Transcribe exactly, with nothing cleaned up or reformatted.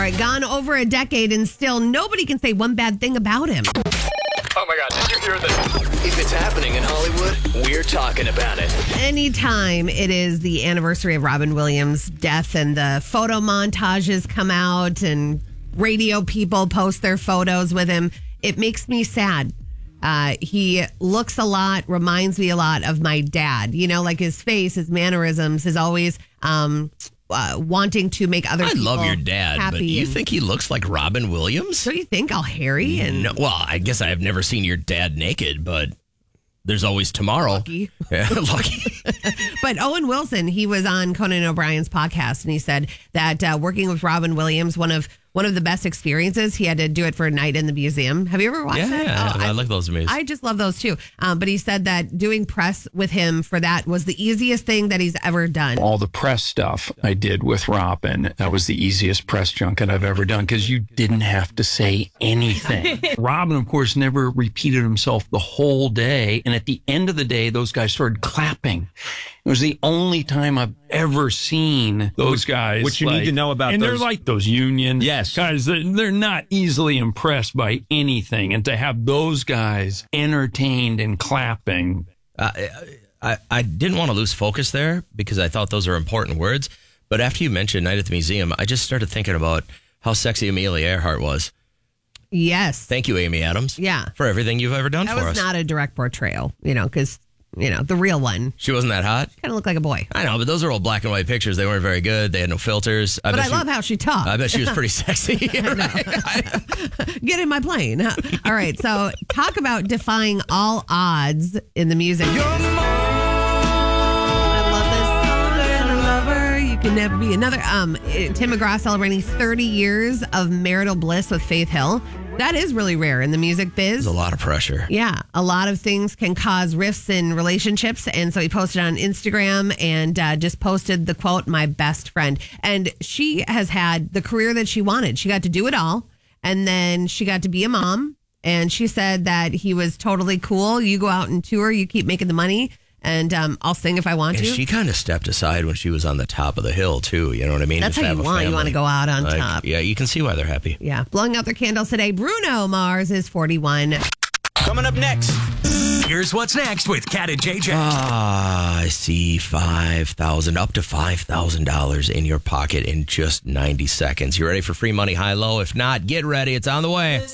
right, gone over a decade and still nobody can say one bad thing about him. Oh my God, did you hear this? If it's happening in Hollywood, we're talking about it. Anytime it is the anniversary of Robin Williams' death and the photo montages come out and radio people post their photos with him, it makes me sad. Uh, he looks a lot, reminds me a lot of my dad. You know, like his face, his mannerisms, his always um, uh, wanting to make other I people love your dad, happy. but you and- think he looks like Robin Williams? Don't you think all hairy and No, well, I guess I have never seen your dad naked, but there's always tomorrow. lucky? Yeah, lucky. But Owen Wilson, he was on Conan O'Brien's podcast, and he said that uh, working with Robin Williams, one of one of the best experiences. He had to do it for a night in the museum. Have you ever watched Yeah, that? yeah, Oh, I, I like those movies. I just love those too. Um, but he said that doing press with him for that was the easiest thing that he's ever done. All the press stuff I did with Robin, that was the easiest press junket I've ever done because you didn't have to say anything. Robin, of course, never repeated himself the whole day. And at the end of the day, those guys started clapping. It was the only time I've ever seen those guys. What you like- need to know about and those- they're like those union Yes. guys. They're, they're not easily impressed by anything. And to have those guys entertained and clapping. Uh, I, I didn't want to lose focus there because I thought those are important words. But after you mentioned Night at the Museum, I just started thinking about how sexy Amelia Earhart was. Yes. Thank you, Amy Adams. Yeah. For everything you've ever done That for was us. not a direct portrayal, you know, because, you know, the real one She wasn't that hot. kind of looked like a boy. I know, but those are all black and white pictures. They weren't very good. They had no filters. I But bet I she- love how she talked. I bet she was pretty sexy. Get in my plane. Huh? All right. So talk about defying all odds in the music. I love this song. I love her. You can never be another. Um, Tim McGraw celebrating thirty years of marital bliss with Faith Hill. That is really rare in the music biz. There's a lot of pressure. Yeah, a lot of things can cause rifts in relationships. And so he posted on Instagram and uh, just posted the quote, "My best friend." And she has had the career that she wanted. She got to do it all. And then she got to be a mom. And she said that he was totally cool. You go out and tour, you keep making the money. And um, I'll sing if I want And to. she kind of stepped aside when she was on the top of the hill, too. You know what I mean? That's Just how have you a want. You family. want to go out on Like, top. Yeah, you can see why they're happy. Yeah. Blowing out their candles today. Bruno Mars is forty-one. Coming up next. Here's what's next with Cat and J J. Ah, I see five thousand dollars, up to five thousand dollars in your pocket in just ninety seconds. You ready for free money high-low? If not, get ready. It's on the way.